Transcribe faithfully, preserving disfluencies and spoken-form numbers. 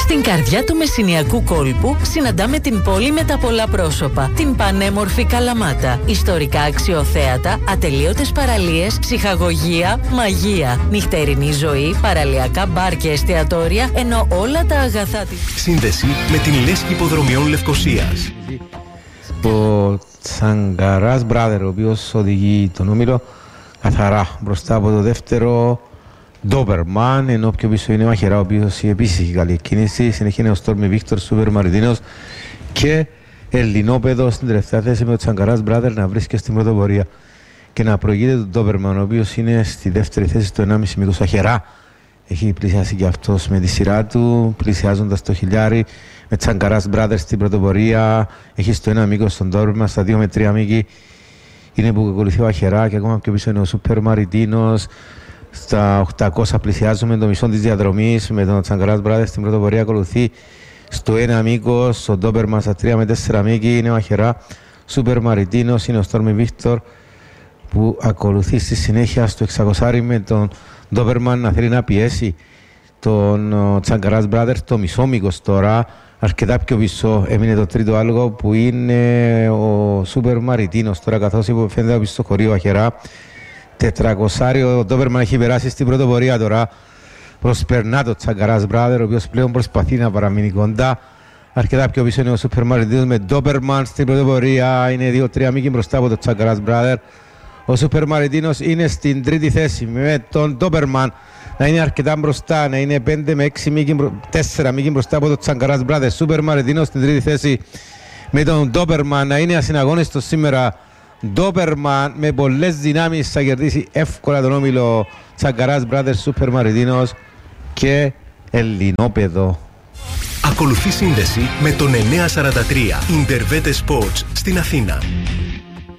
Στην καρδιά του Μεσσηνιακού κόλπου συναντάμε την πόλη με τα πολλά πρόσωπα, την πανέμορφη Καλαμάτα, ιστορικά αξιοθέατα, ατελείωτες παραλίες, ψυχαγωγία, μαγεία, νυχτερινή ζωή, παραλιακά μπαρ και εστιατόρια, ενώ όλα τα αγαθά της. Σύνδεση με την Λέσχη Υποδρομιών Λευκωσίας. Ο Τσαγκαράς Μπράδερ, ο οποίος οδηγεί τον όμιλο καθαρά μπροστά από το δεύτερο Ντόπερμαν, ενώ πιο πίσω είναι ο Μαχερά, ο οποίος επίσης έχει καλή κίνηση. Συνεχίζει ο Στόρμι Βίκτορ, Σούπερ Μαριτίνος και Ελληνόπεδο στην τελευταία θέση, με ο Τσαγκαράς Μπράδερ να βρίσκεται στην πρωτοπορία και να προηγείται τον Ντόπερμαν, ο οποίος είναι στη δεύτερη θέση στο ενάμιση μήκος. Ο Μαχερά έχει πλησιάσει και αυτός με τη σειρά του, πλησιάζοντας το χιλιάρι, με Τσαγκαράς Μπράδερ στην πρωτοπορία. Έχει στο ένα μήκος στον Ντόπερμαν, στα δύο με τρία μήκη είναι που ακολουθεί ο Μαχερά και ακόμα πιο πίσω είναι ο Σούπερ Μαριτίνος. Στα οκτακόσια πλησιάζουμε το μισό της διαδρομής, με τον Τσαγκαράς Μπράδερ στην πρωτοπορία ακολουθεί στο ένα μήκος, ο Ντόπερμαν στα τρία με τέσσερα μήκη είναι ο Μαχερά. Σούπερ Μαριτίνος είναι ο Στόρμι Βίκτορ που ακολουθεί στη συνέχεια στο εξακόσια με τον Ντόπερμαν να θέλει να πιέσει τον Τσαγκαράς Μπράδερ το μισό μήκος τώρα. Αρκετά πιο πίσω έμεινε το τρίτο άλογο που είναι ο Σούπερ Μαριτίνος τώρα, καθώς φαίνεται από στο χωρίο ο Μαχερά. Τετρακοσάριο, ο Ντόπερμαν έχει περάσει στην πρωτοπορία τώρα. Προσπερνά το Τσαγκαράς Μπράδερ, ο οποίος πλέον προσπαθεί να παραμείνει κοντά. Αρκετά πιο πίσω είναι ο Σούπερ Μαριτίνος με Ντόπερμαν στην πρωτοπορία. Είναι δύο τρία μήκη μπροστά από το Τσαγκαράς Μπράδερ. Ο Σούπερ Μαριτίνος είναι στην τρίτη θέση με τον Ντόπερμαν να είναι αρκετά μπροστά, να είναι πέντε με έξι μήκη, τέσσερα μήκη μπροστά από το Τσαγκαράς Μπράδερ. Σούπερ Μαριτίνος στην τρίτη θέση με τον Ντόπερμαν να είναι ασυναγώνιστος σήμερα. Ντόπερμαν με πολλές δυνάμεις θα κερδίσει εύκολα τον όμιλο Τσαγκαράς Μπράδερ, Σούπερ Μαριτίνος και Ελληνόπεδο. Ακολουθεί σύνδεση με τον εννιακόσια σαράντα τρία Intervete Sports στην Αθήνα.